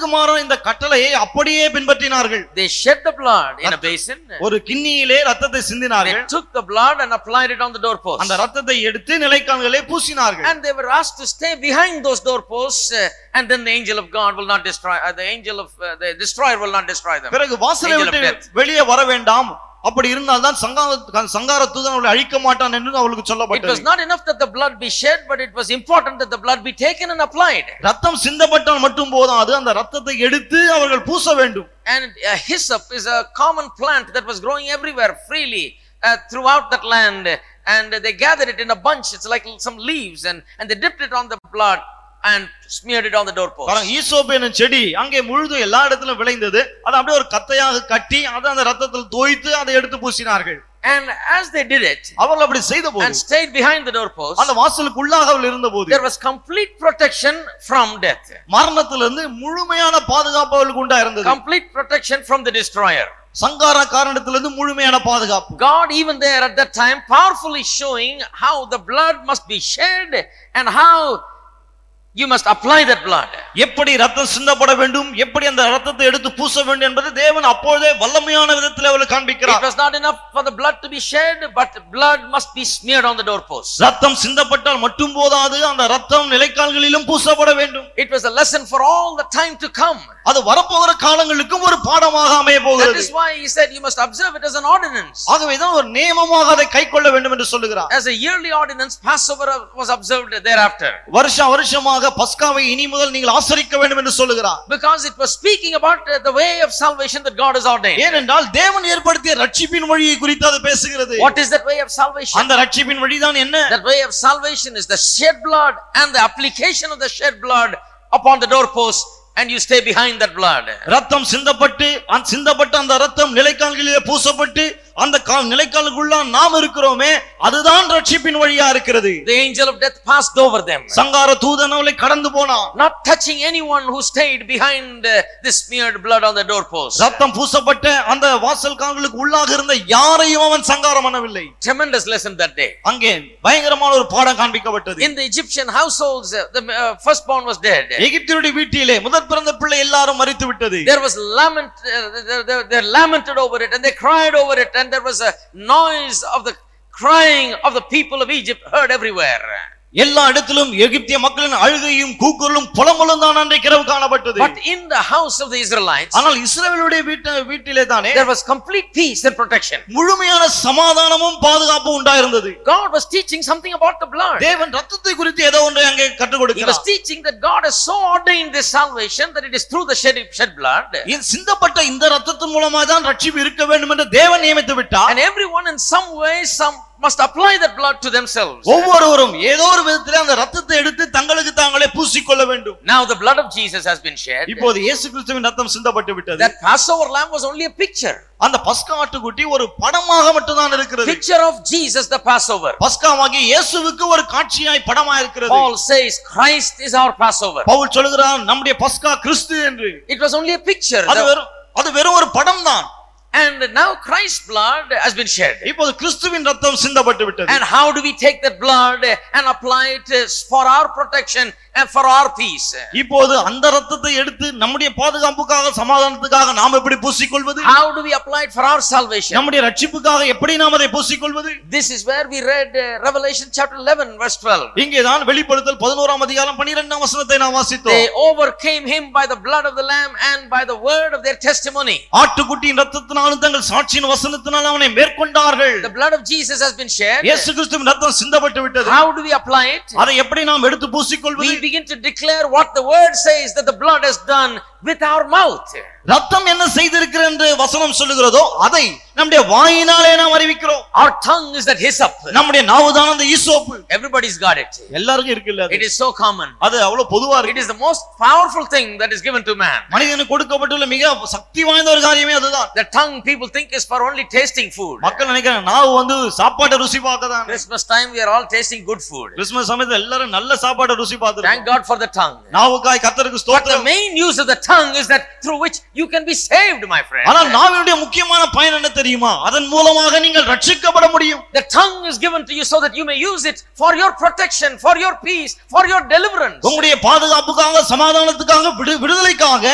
ராஜகுமாரன் இந்த கட்டளையை அப்படியே பின்பற்றினார்கள். They shed the blood in a basin. ஒரு கிண்ணியிலே ரத்தத்தை சிந்தினார்கள். They took the blood and applied it on the doorpost. அந்த ரத்தத்தை எடுத்து நிலைக்கால்களே பூசினார்கள். And they were asked to stay behind those doorposts, and then the angel of God will not destroy, the angel of the destroyer will not destroy them. பிறகு வாசலை விட்டு வெளியே வர வேண்டாம், அப்படி இருந்தால் தான் சங்கார தூதன் அவளை அழிக்க மாட்டான் என்று அவளுக்கு சொல்லப்பட்டது. It was not enough that the blood be shed, but it was important that the blood be taken and applied. ரத்தம் சிந்தப்பட்டால் மட்டும் போதாது, அந்த ரத்தத்தை எடுத்து அவர்கள் பூச வேண்டும். And hyssop is a common plant that was growing everywhere freely throughout that land, and they gathered it in a bunch. It's like some leaves, and they dipped it on the blood and smeared it on the doorpost. ஈசோப்பு என்னும் செடி அங்கே முழுதும் எல்லா இடத்திலும் விளைந்தது. அது அப்படியே ஒரு கத்தையாக கட்டி அதை அந்த ரத்தத்தில் தோய்த்து அதை எடுத்து பூசினார்கள். And as they did it, அவர்கள் அப்படி செய்தபோது and stayed behind the doorpost, அந்த வாசலுக்கு உள்ளாக அவர்கள் இருந்தபோது there was complete protection from death. மரணத்திலிருந்து முழுமையான பாதுகாப்பு அவர்களுக்கு உண்டா இருந்தது. Complete protection from the destroyer. சங்கார காரணத்திலிருந்து முழுமையான பாதுகாப்பு. God even there at that time powerfully showing how the blood must be shed and how you must apply that blood. எப்படி ரத்தம் சிந்தப்பட வேண்டும், எப்படி அந்த ரத்தத்தை எடுத்து பூச வேண்டும் என்பது தேவன் அப்பொழுதே வல்லமையான விதத்தில் அவளுக்கு காண்பிக்கிறார். It was not enough for the blood to be shed, but blood must be smeared on the doorpost. ரத்தம் சிந்தப்பட்டால் மட்டும் போதாது, அந்த ரத்தம் நிலைக்கால்களிலும் பூசப்பட வேண்டும். It was a lesson for all the time to come. அது வரப்போகிற காலங்களுக்கும் ஒரு பாடமாக அமைய போகிறது. That is why he said you must observe it as an ordinance. ஆகவே தான் ஒரு நியமமாக அதை கைக்கொள்ள வேண்டும் என்று சொல்லுகிறார். As a yearly ordinance, Passover was observed thereafter. வருஷமாக பஸ்காவை இனி முதல் நீங்கள் ஆசரிக்க வேண்டும் என்று சொல்லுகிறார். Because it was speaking about the way of salvation that God has ordained. ஏனென்றால் தேவன் ஏற்படுத்திய ரட்சிப்பின் வழியை குறித்து அது பேசுகிறது. What is that way of salvation? அந்த ரட்சிப்பின் வழிதான் என்ன? That way of salvation is the shed blood and the application of the shed blood upon the doorpost, and you stay behind that blood. ரத்தம் சிந்தப்பட்ட அந்த ரத்தம் நிலைக்கால்களிலே பூசப்பட்டு அந்த நிலைக்காலுக்குள்ள நாம் இருக்கிறோமே, அதுதான் ரட்சிப்பின் வழியா இருக்கிறது. The angel of death passed over them. சங்கார தூதன் அவளை கடந்து போனான். Not touching anyone who stayed behind this smeared blood on the doorpost. ரத்தம் பூசப்பட்ட அந்த வாசல் கால்களுக்கு உள்ளாக இருந்த யாரையும் அவன் சங்காரம் பண்ணவில்லை. Tremendous lesson that day. அங்கே பயங்கரமான ஒரு பாடம் காண்பிக்கப்பட்டது. In the Egyptian households, the firstborn was dead. எகிப்தியருடைய வீட்டிலே முதற் பிறந்த பிள்ளை எல்லாரும் மரித்து விட்டது. There was they lamented over it, and they cried over it, and there was a noise of the crying of the people of Egypt heard everywhere. எல்லா இடத்திலும் எகிப்திய மக்களின் அழுகையும் கூக்குரலும் புலம்பலும் தான் அன்றைக்கு இரவு காணப்பட்டது. But in the house of the Israelites, ஆனால் இஸ்ரவேலுடைய வீட்டிலே தானே there was complete peace and protection. முழுமையான சமாதானமும் பாதுகாப்பும் உண்டாயிருந்தது. God was teaching something about the blood. தேவன் ரத்தத்தை குறித்து ஏதோ ஒன்றை அங்கே கற்றுக் He கொடுக்கிறார். was teaching that God has so ordained this salvation that it is through the shed blood. சிந்தப்பட்ட இந்த ரத்தத்தின் மூலமாக தான் ரட்சிப்பு இருக்க வேண்டும் என்று தேவன் நியமித்து விட்டார். And everyone in some way must apply that blood to themselves. ஒவ்வொருவரும் ஏதோ ஒரு விதத்திலே அந்த ரத்தத்தை எடுத்து தங்களுக்கு தாங்களே பூசிக்கொள்ள வேண்டும். Now the blood of Jesus has been shed. இப்போது இயேசு கிறிஸ்துவின் ரத்தம் சிந்தப்பட்டு விட்டது. That Passover lamb was only a picture. அந்த பஸ்கா ஆட்டுக்குட்டி ஒரு படமாக மட்டும் தான் இருக்கிறது. Picture of Jesus the Passover. பஸ்காவாகிய இயேசுவுக்கு ஒரு காட்சியாய் படமாக இருக்கிறது. Paul says Christ is our Passover. Pavul சொல்கிறார் நம்முடைய பஸ்கா கிறிஸ்து என்று. It was only a picture. அது வெறும் ஒரு படம் தான். And now Christ's blood has been shed. இப்போது கிறிஸ்துவின் ரத்தம் சிந்தப்பட்டு விட்டது. And how do we take that blood and apply it for our protection and for our peace? இப்போது அந்த ரத்தத்தை எடுத்து நம்முடைய பாதுகாப்புக்காக சமாதானத்துக்காக நாம் எப்படி பூசிக்கொள்வது? How do we apply it for our salvation? நம்முடைய ரட்சிப்புக்காக எப்படி நாம் அதை பூசிக்கொள்வது? This is where we read Revelation chapter 11 verse 12. இங்கேதான் வெளிப்படுத்தல் 11ஆம் அதிகாரம் 12ஆம் வசனத்தை நாம் வாசித்தோம். They overcame him by the blood of the lamb and by the word of their testimony. ஆட்டுக்குட்டியின் ரத்தத்தினாலும் தங்கள் சாட்சியின் வசனத்தினாலும் அவனை மேற்கொண்டார்கள். The blood of Jesus has been shed. இயேசு கிறிஸ்துவின் ரத்தம் சிந்தப்பட்டு விட்டது. How do we apply it? அதை எப்படி நாம் எடுத்து பூசிக்கொள்வது? We begin to declare what the word says that the blood has done with our mouth. ரத்தம் என்ன செய்திருக்கிறது என்று வசனம் சொல்லுகிறதோ அதை நம்முடைய வாயினாலே நாம் அறிவிக்கிறோம். Our tongue is that hyssop. நம்முடைய நாவுதான் அந்த ஈசோப்பு. Everybody's got it. எல்லாருக்கும் இருக்குல்ல. It is so common. அது அவ்வளவு பொதுவா இருக்கு. It is the most powerful thing that is given to man. மனிதனுக்கு கொடுக்கப்பட்டுள்ள மிக சக்தி வாய்ந்த ஒரு காரியமே அதுதான். The tongue people think is for only tasting food. மக்கள் நினைக்கிறாங்க நாவு வந்து சாப்பாட்டை ருசி பார்க்க தான். Christmas time we are all tasting good food. Christmas சமயத்துல எல்லாரும் நல்ல சாப்பாட்டை ருசி பார்த்துறோம். Thank God for the tongue. நாவுக்காய் கர்த்தருக்கு But ஸ்தோத்திரம். the main use of the tongue is that through which you can be saved, my friend. ஆனால் நாவினுடைய முக்கியமான பயன் என்ன தெரியுமா? அதன் மூலமாக நீங்கள் ரட்சிக்கப்பட முடியும். The tongue is given to you so that you may use it for your protection, for your peace, for your deliverance. உங்களுடைய பாதுகாப்புக்காக, சமாதானத்துக்காக, விடுதலைக்காக